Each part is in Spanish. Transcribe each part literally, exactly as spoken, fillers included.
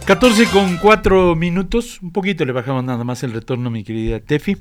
catorce con cuatro minutos, un poquito le bajamos nada más el retorno, mi querida Tefi.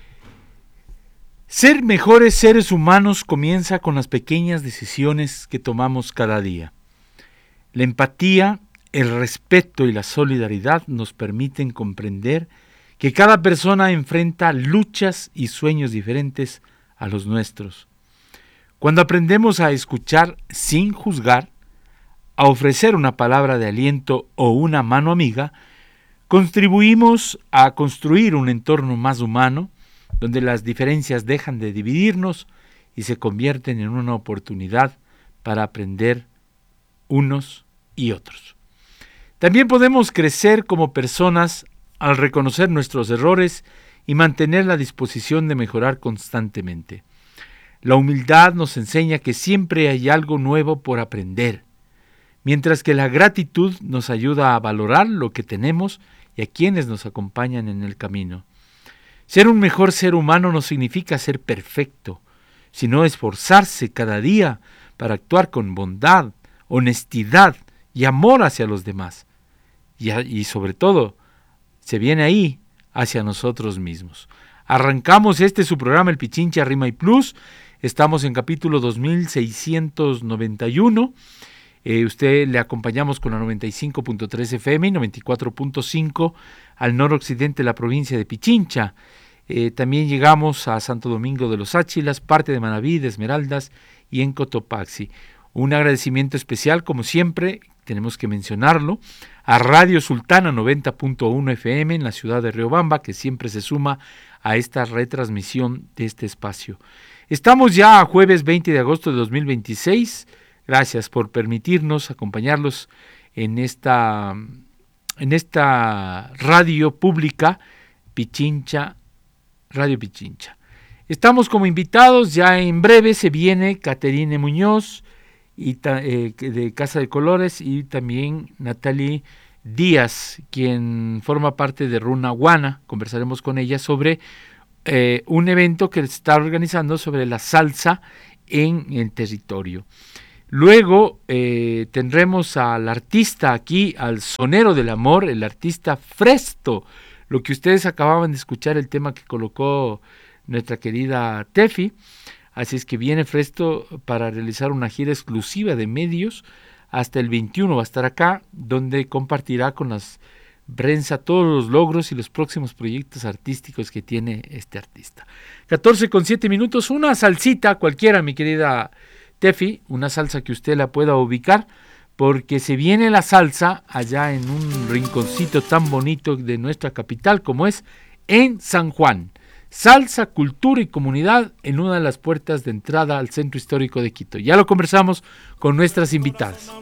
Ser mejores seres humanos comienza con las pequeñas decisiones que tomamos cada día. La empatía, el respeto y la solidaridad nos permiten comprender que cada persona enfrenta luchas y sueños diferentes a los nuestros. Cuando aprendemos a escuchar sin juzgar, a ofrecer una palabra de aliento o una mano amiga, contribuimos a construir un entorno más humano, donde las diferencias dejan de dividirnos y se convierten en una oportunidad para aprender unos y otros. También podemos crecer como personas al reconocer nuestros errores y mantener la disposición de mejorar constantemente. La humildad nos enseña que siempre hay algo nuevo por aprender, mientras que la gratitud nos ayuda a valorar lo que tenemos y a quienes nos acompañan en el camino. Ser un mejor ser humano no significa ser perfecto, sino esforzarse cada día para actuar con bondad, honestidad y amor hacia los demás. Y, y sobre todo, se viene ahí hacia nosotros mismos. Arrancamos este su programa El Pichincha Rima y Plus. Estamos en capítulo dos mil seiscientos noventa y uno. Eh, usted le acompañamos con la noventa y cinco punto tres F M y noventa y cuatro punto cinco al noroccidente de la provincia de Pichincha. Eh, también llegamos a Santo Domingo de los Áchilas, parte de Manabí, de Esmeraldas y en Cotopaxi. Un agradecimiento especial, como siempre, tenemos que mencionarlo, a Radio Sultana noventa punto uno F M en la ciudad de Riobamba, que siempre se suma a esta retransmisión de este espacio. Estamos ya a jueves veinte de agosto de dos mil veintiséis. Gracias por permitirnos acompañarlos en esta, en esta radio pública, Pichincha, Radio Pichincha. Estamos como invitados, ya en breve se viene Caterine Muñoz y, eh, de Casa de Colores y también Natalie Díaz, quien forma parte de Runa Guana. Conversaremos con ella sobre eh, un evento que se está organizando sobre la salsa en el territorio. Luego eh, tendremos al artista aquí, al sonero del amor, el artista Fresto, lo que ustedes acababan de escuchar, el tema que colocó nuestra querida Tefi. Así es que viene Fresto para realizar una gira exclusiva de medios. Hasta el veintiuno va a estar acá, donde compartirá con las prensa todos los logros y los próximos proyectos artísticos que tiene este artista. catorce con siete minutos, una salsita cualquiera, mi querida Tefi, una salsa que usted la pueda ubicar, porque se viene la salsa allá en un rinconcito tan bonito de nuestra capital como es en San Juan. Salsa, cultura y comunidad en una de las puertas de entrada al centro histórico de Quito. Ya lo conversamos con nuestras invitadas.